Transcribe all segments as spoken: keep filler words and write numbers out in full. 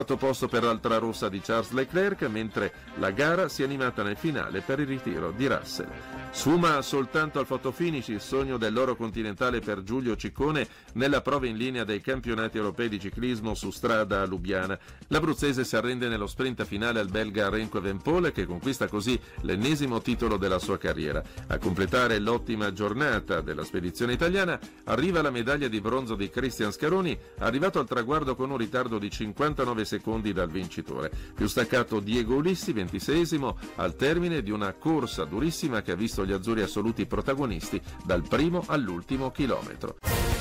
Posto per l'altra rossa di Charles Leclerc, mentre la gara si è animata nel finale per il ritiro di Russell. Sfuma soltanto al fotofinish il sogno dell'oro continentale per Giulio Ciccone nella prova in linea dei campionati europei di ciclismo su strada a Lubiana. L'abruzzese si arrende nello sprint finale al belga Remco Evenepoel, che conquista così l'ennesimo titolo della sua carriera. A completare l'ottima giornata della spedizione italiana arriva la medaglia di bronzo di Cristian Scaroni, arrivato al traguardo con un ritardo di cinquantanove secondi dal vincitore. Più staccato Diego Ulissi, ventiseiesimo, al termine di una corsa durissima che ha visto gli azzurri assoluti protagonisti dal primo all'ultimo chilometro.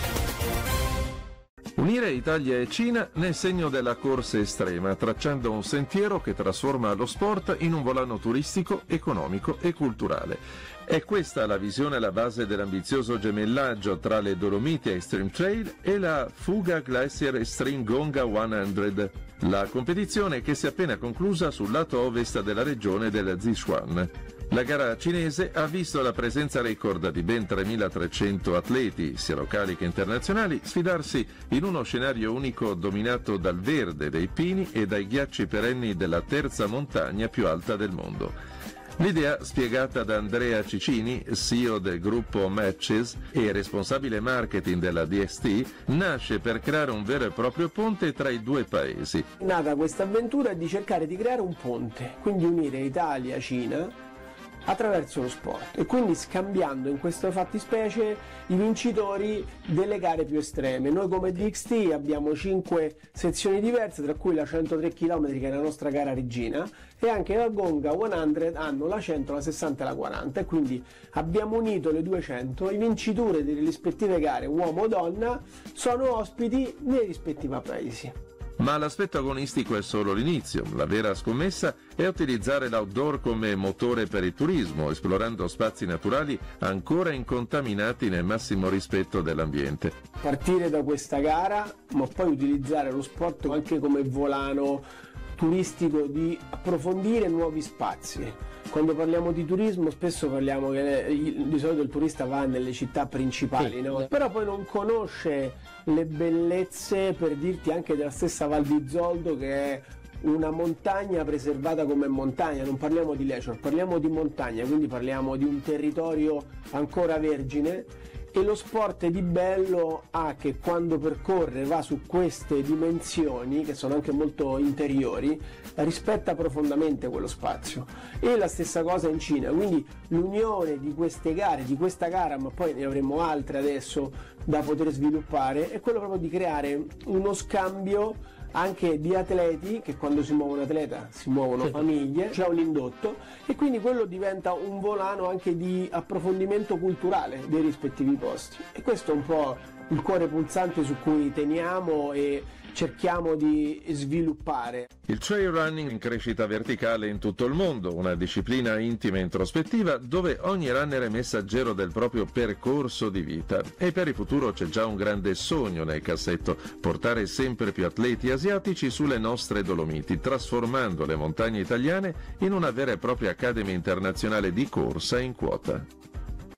Unire Italia e Cina nel segno della corsa estrema, tracciando un sentiero che trasforma lo sport in un volano turistico, economico e culturale. È questa la visione alla base dell'ambizioso gemellaggio tra le Dolomiti Extreme Trail e la Fuga Glacier Extreme Gonga cento, la competizione che si è appena conclusa sul lato ovest della regione del Sichuan. La gara cinese ha visto la presenza record di ben tremilatrecento atleti, sia locali che internazionali, sfidarsi in uno scenario unico dominato dal verde dei pini e dai ghiacci perenni della terza montagna più alta del mondo. L'idea, spiegata da Andrea Cicini, C E O del gruppo Matches e responsabile marketing della D S T, nasce per creare un vero e proprio ponte tra i due paesi. Nata questa avventura di cercare di creare un ponte, quindi unire Italia e Cina attraverso lo sport e quindi scambiando in queste fattispecie i vincitori delle gare più estreme. Noi come D X T abbiamo cinque sezioni diverse, tra cui la centotré chilometri che è la nostra gara regina, e anche la Gonga cento hanno la cento, la sessanta e la quaranta, e quindi abbiamo unito le duecento. I vincitori delle rispettive gare, uomo o donna, sono ospiti nei rispettivi paesi. Ma l'aspetto agonistico è solo l'inizio. La vera scommessa è utilizzare l'outdoor come motore per il turismo, esplorando spazi naturali ancora incontaminati nel massimo rispetto dell'ambiente. Partire da questa gara, ma poi utilizzare lo sport anche come volano turistico di approfondire nuovi spazi. Quando parliamo di turismo spesso parliamo che di solito il turista va nelle città principali, sì, no? Però poi non conosce le bellezze, per dirti, anche della stessa Val di Zoldo, che è una montagna preservata come montagna. Non parliamo di leisure, parliamo di montagna, quindi parliamo di un territorio ancora vergine. E lo sport di bello ha che quando percorre va su queste dimensioni, che sono anche molto interiori, rispetta profondamente quello spazio. E la stessa cosa in Cina, quindi l'unione di queste gare, di questa gara, ma poi ne avremo altre adesso da poter sviluppare, è quello proprio di creare uno scambio anche di atleti, che quando si muove un atleta si muovono famiglie, c'è un indotto, e quindi quello diventa un volano anche di approfondimento culturale dei rispettivi posti. E questo è un po' il cuore pulsante su cui teniamo e cerchiamo di sviluppare. Il trail running in crescita verticale in tutto il mondo, una disciplina intima e introspettiva dove ogni runner è messaggero del proprio percorso di vita. E per il futuro c'è già un grande sogno nel cassetto: portare sempre più atleti asiatici sulle nostre Dolomiti, trasformando le montagne italiane in una vera e propria accademia internazionale di corsa in quota.